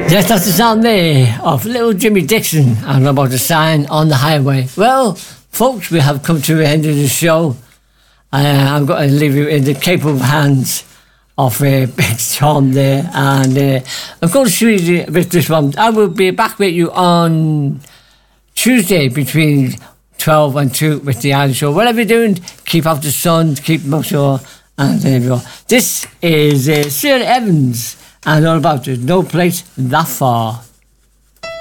Yes, that's the sound there of little Jimmy Dixon and about the sign on the highway. Well, folks, we have come to the end of the show. I'm going to leave you in the capable hands of Big Tom there. And I'm going to see you with this one. I will be back with you on Tuesday between 12 and 2 with the Ireland Show. Whatever you're doing, keep out the sun, keep muscle, and there you go. This is Sir Evans and all about it. No place that far.